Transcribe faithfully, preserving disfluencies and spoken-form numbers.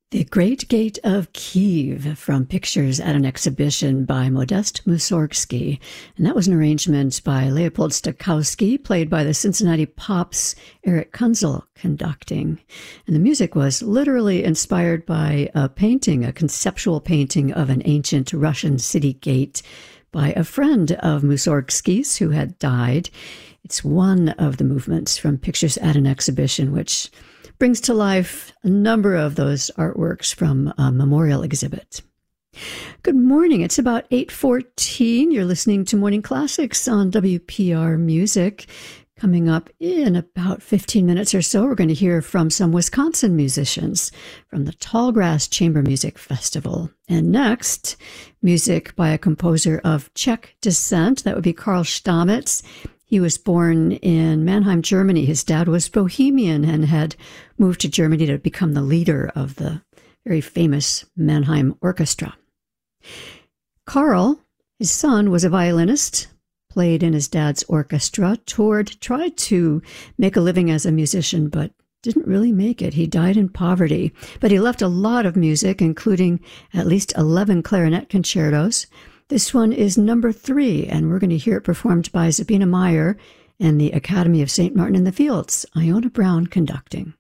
The Great Gate of Kiev from pictures at an exhibition by Modest Mussorgsky. And that was an arrangement by Leopold Stokowski, played by the Cincinnati Pops' Eric Kunzel conducting. And the music was literally inspired by a painting, a conceptual painting of an ancient Russian city gate by a friend of Mussorgsky's who had died. It's one of the movements from pictures at an exhibition, which brings to life a number of those artworks from a memorial exhibit. Good morning. It's about eight fourteen. You're listening to Morning Classics on W P R Music. Coming up in about fifteen minutes or so, we're going to hear from some Wisconsin musicians from the Tallgrass Chamber Music Festival. And next, music by a composer of Czech descent. That would be Karl Stamitz. He was born in Mannheim, Germany. His dad was Bohemian and had moved to Germany to become the leader of the very famous Mannheim Orchestra. Karl, his son, was a violinist, played in his dad's orchestra, toured, tried to make a living as a musician, but didn't really make it. He died in poverty, but he left a lot of music, including at least eleven clarinet concertos. This one is number three, and we're going to hear it performed by Sabina Meyer and the Academy of Saint Martin in the Fields, Iona Brown conducting.